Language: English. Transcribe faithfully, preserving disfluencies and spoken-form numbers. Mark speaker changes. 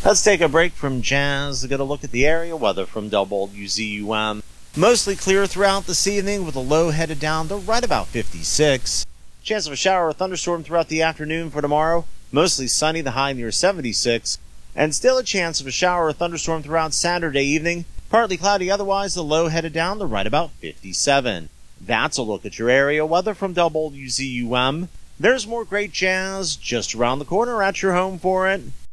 Speaker 1: Let's take a break from jazz to get a look at the area weather from W Z U M. Mostly clear throughout this evening with a low headed down to right about fifty-six. Chance of a shower or thunderstorm throughout the afternoon for tomorrow. Mostly sunny, the high near seventy-six. And still a chance of a shower or thunderstorm throughout Saturday evening. Partly cloudy otherwise, the low headed down to right about fifty-seven. That's a look at your area weather from W Z U M. There's more great jazz just around the corner at your home for it.